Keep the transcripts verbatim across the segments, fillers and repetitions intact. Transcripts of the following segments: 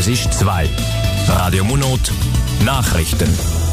Es ist zwei. Radio Monot Nachrichten.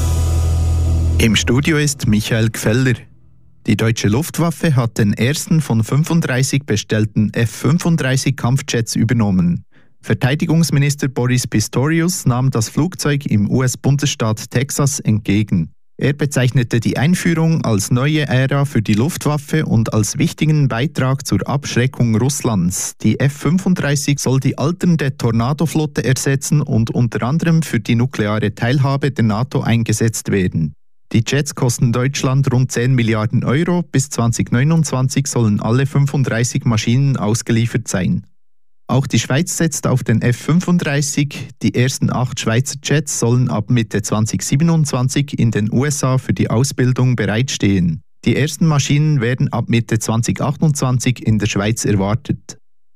Im Studio ist Michael Gfeller. Die deutsche Luftwaffe hat den ersten von fünfunddreißig bestellten F fünfunddreißig Kampfjets übernommen. Verteidigungsminister Boris Pistorius nahm das Flugzeug im U S-Bundesstaat Texas entgegen. Er bezeichnete die Einführung als neue Ära für die Luftwaffe und als wichtigen Beitrag zur Abschreckung Russlands. Die F fünfunddreißig soll die alternde Tornado-Flotte ersetzen und unter anderem für die nukleare Teilhabe der NATO eingesetzt werden. Die Jets kosten Deutschland rund zehn Milliarden Euro. Bis zwanzig neunundzwanzig sollen alle fünfunddreißig Maschinen ausgeliefert sein. Auch die Schweiz setzt auf den F fünfunddreißig. Die ersten acht Schweizer Jets sollen ab Mitte zwanzig siebenundzwanzig in den U S A für die Ausbildung bereitstehen. Die ersten Maschinen werden ab Mitte zwanzig achtundzwanzig in der Schweiz erwartet.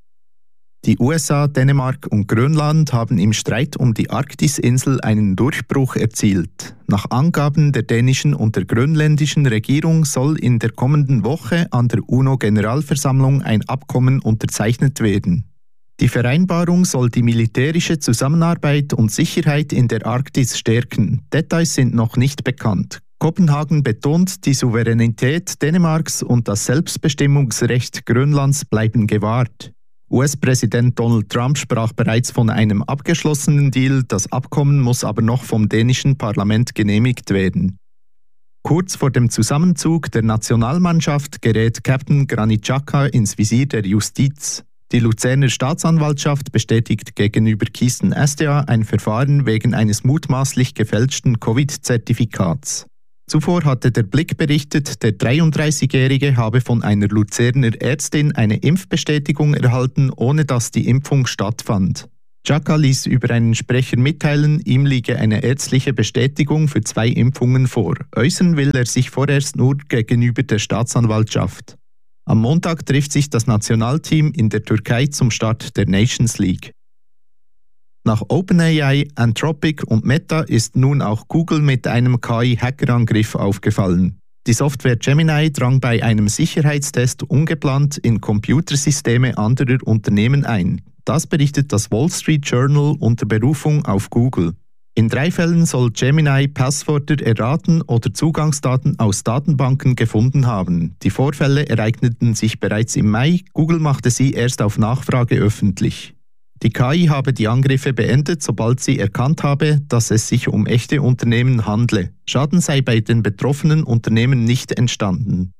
Die U S A, Dänemark und Grönland haben im Streit um die Arktisinsel einen Durchbruch erzielt. Nach Angaben der dänischen und der grönländischen Regierung soll in der kommenden Woche an der UNO-Generalversammlung ein Abkommen unterzeichnet werden. Die Vereinbarung soll die militärische Zusammenarbeit und Sicherheit in der Arktis stärken. Details sind noch nicht bekannt. Kopenhagen betont, die Souveränität Dänemarks und das Selbstbestimmungsrecht Grönlands bleiben gewahrt. U S-Präsident Donald Trump sprach bereits von einem abgeschlossenen Deal, das Abkommen muss aber noch vom dänischen Parlament genehmigt werden. Kurz vor dem Zusammenzug der Nationalmannschaft gerät Captain Granit Xhaka ins Visier der Justiz. Die Luzerner Staatsanwaltschaft bestätigt gegenüber Keystone S D A ein Verfahren wegen eines mutmaßlich gefälschten Covid-Zertifikats. Zuvor hatte der Blick berichtet, der dreiunddreißigjährige habe von einer Luzerner Ärztin eine Impfbestätigung erhalten, ohne dass die Impfung stattfand. Xhaka ließ über einen Sprecher mitteilen, ihm liege eine ärztliche Bestätigung für zwei Impfungen vor. Äußern will er sich vorerst nur gegenüber der Staatsanwaltschaft. Am Montag trifft sich das Nationalteam in der Türkei zum Start der Nations League. Nach OpenAI, Anthropic und Meta ist nun auch Google mit einem K I-Hackerangriff aufgefallen. Die Software Gemini drang bei einem Sicherheitstest ungeplant in Computersysteme anderer Unternehmen ein. Das berichtet das Wall Street Journal unter Berufung auf Google. In drei Fällen soll Gemini Passwörter erraten oder Zugangsdaten aus Datenbanken gefunden haben. Die Vorfälle ereigneten sich bereits im Mai, Google machte sie erst auf Nachfrage öffentlich. Die K I habe die Angriffe beendet, sobald sie erkannt habe, dass es sich um echte Unternehmen handle. Schaden sei bei den betroffenen Unternehmen nicht entstanden.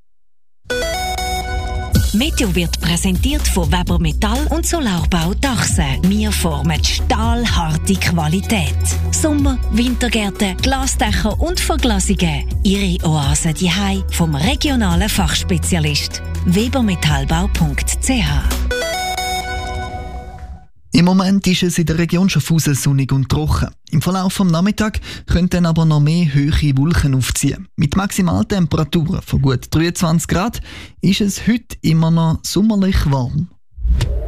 Meteo wird präsentiert von Weber Metall und Solarbau Dachse. Wir formen stahlharte Qualität. Sommer-, Wintergärten, Glasdächer und Verglasungen. Ihre Oase daheim vom regionalen Fachspezialist. webermetallbau punkt c h. Im Moment ist es in der Region Schaffhausen sonnig und trocken. Im Verlauf des Nachmittags könnten aber noch mehr hohe Wolken aufziehen. Mit Maximaltemperaturen von gut dreiundzwanzig Grad ist es heute immer noch sommerlich warm.